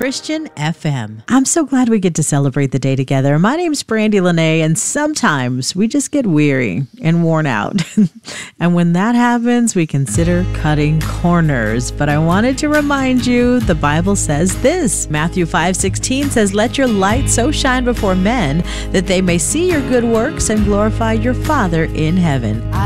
Christian FM. I'm so glad we get to celebrate the day together. My name's Brandy Lene, and sometimes we just get weary and worn out. And when that happens, we consider cutting corners. But I wanted to remind you, the Bible says this. Matthew 5:16 says, "Let your light so shine before men that they may see your good works and glorify your Father in heaven."